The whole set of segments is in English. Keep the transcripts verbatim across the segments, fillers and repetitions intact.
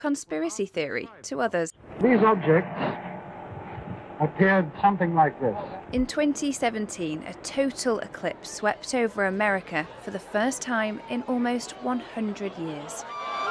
conspiracy theory to others. These objects appeared something like this. In twenty seventeen, a total eclipse swept over America for the first time in almost one hundred years.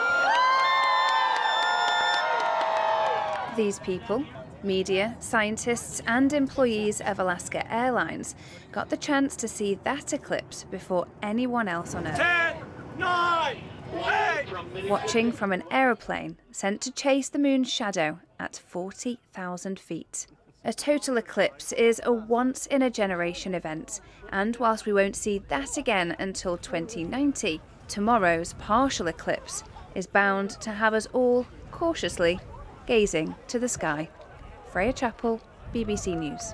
These people, media, scientists and employees of Alaska Airlines, got the chance to see that eclipse before anyone else on Earth. Ten, nine, eight. Watching from an aeroplane sent to chase the moon's shadow at forty thousand feet. A total eclipse is a once-in-a-generation event, and whilst we won't see that again until twenty ninety, tomorrow's partial eclipse is bound to have us all cautiously gazing to the sky. Freya Chappell, B B C News.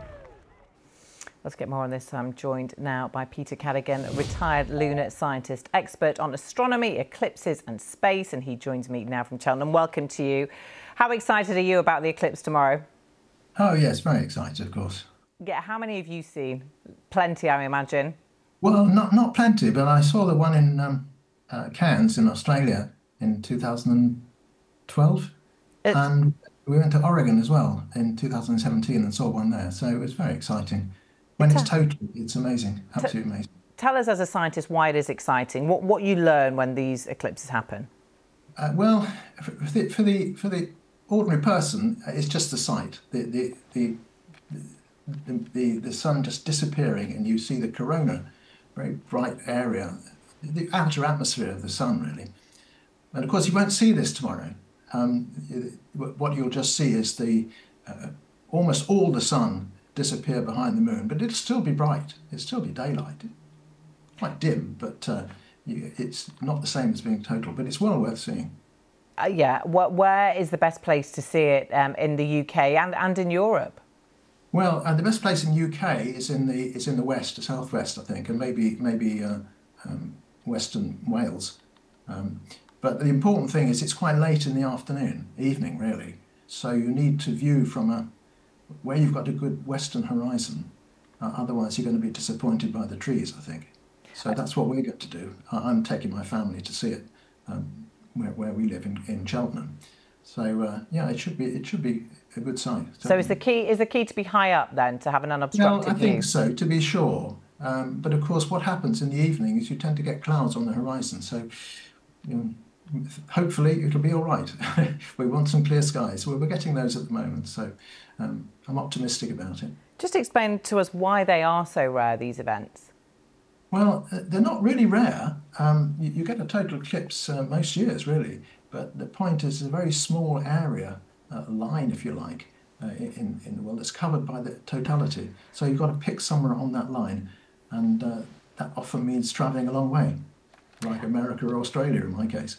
Let's get more on this. I'm joined now by Peter Cadigan, retired lunar scientist, expert on astronomy, eclipses and space, and he joins me now from Cheltenham. Welcome to you. How excited are you about the eclipse tomorrow? Oh yes, very excited, of course. Yeah, how many have you seen? Plenty, I imagine. Well, not not plenty, but I saw the one in um, uh, Cairns in Australia in two thousand twelve. It, and we went to Oregon as well in two thousand seventeen and saw one there. So it was very exciting. When it's total, it's amazing, absolutely amazing. Tell us as a scientist why it is exciting, what, what you learn when these eclipses happen. Uh, well, for the, for the for the ordinary person, it's just the sight. The the, the the the the sun just disappearing and you see the corona, very bright area, the outer atmosphere of the sun really. And of course you won't see this tomorrow. Um, what you'll just see is the uh, almost all the sun disappear behind the moon, but it'll still be bright. It'll still be daylight. Quite dim, but uh, you, it's not the same as being total. But it's well worth seeing. Uh, yeah. What, where is the best place to see it um, in the U K and and in Europe? Well, uh, the best place in the U K is in the is in the west, the southwest, I think, and maybe maybe uh, um, Western Wales. Um, But the important thing is it's quite late in the afternoon, evening really. So you need to view from a where you've got a good western horizon. Uh, otherwise you're going to be disappointed by the trees, I think. So that's what we get to do. I'm taking my family to see it um, where, where we live in, in Cheltenham. So uh, yeah, it should be it should be a good sight. So is the key is the key to be high up then, to have an unobstructed view? Well, I think view? so, to be sure. Um, but of course, what happens in the evening is you tend to get clouds on the horizon. So you know, hopefully it'll be all right. We want some clear skies. Well, we're getting those at the moment, so um, I'm optimistic about it. Just explain to us why they are so rare, these events. Well, they're not really rare. Um, you, you get a total eclipse uh, most years, really, but the point is a very small area, uh, line, if you like, uh, in, in the world that's covered by the totality. So you've got to pick somewhere on that line, and uh, that often means travelling a long way. Like America or Australia in my case.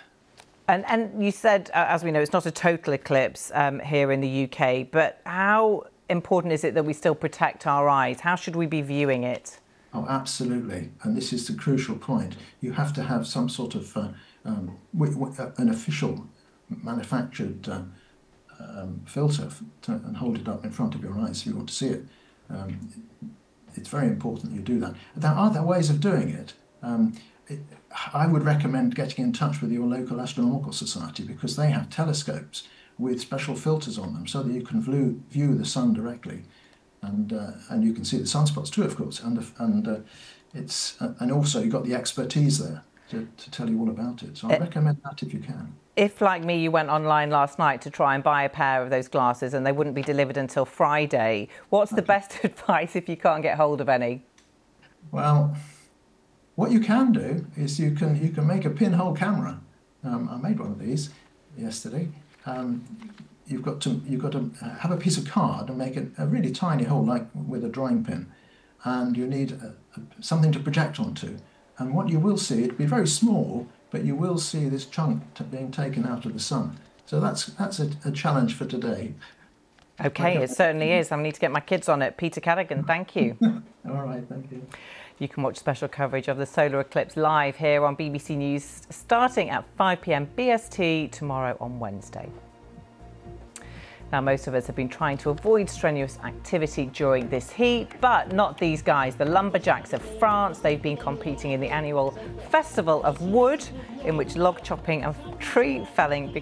And and you said, uh, as we know, it's not a total eclipse um, here in the U K, but how important is it that we still protect our eyes? How should we be viewing it? Oh, absolutely. And this is the crucial point. You have to have some sort of uh, um, w w an official manufactured uh, um, filter to, and hold it up in front of your eyes if you want to see it. Um, it's very important you do that. There are other ways of doing it. Um, It, I would recommend getting in touch with your local astronomical society because they have telescopes with special filters on them so that you can view, view the sun directly, and uh, and you can see the sunspots too, of course. And and uh, it's uh, and also you've got the expertise there to, to tell you all about it. So I recommend that if you can. If, like me, you went online last night to try and buy a pair of those glasses and they wouldn't be delivered until Friday, what's the best advice if you can't get hold of any? Well, what you can do is you can you can make a pinhole camera. Um, I made one of these yesterday. Um, you've got to you've got to have a piece of card and make a, a really tiny hole, like with a drawing pin, and you need a, a, something to project onto. And what you will see, it'll be very small, but you will see this chunk being taken out of the sun. So that's that's a, a challenge for today. Okay, it certainly is. I need to get my kids on it. Peter Cadigan, thank you. All right, thank you. You can watch special coverage of the solar eclipse live here on B B C News starting at five p m B S T tomorrow on Wednesday. Now, most of us have been trying to avoid strenuous activity during this heat, but not these guys. The lumberjacks of France, they've been competing in the annual Festival of Wood, in which log chopping and tree felling